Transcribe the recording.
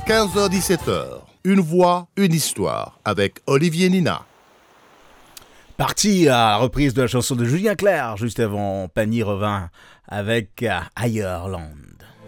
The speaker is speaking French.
15h-17h. Une voix, une histoire avec Olivier Nina. Parti à la reprise de la chanson de Julien Clerc, juste avant Panier revint avec Ireland.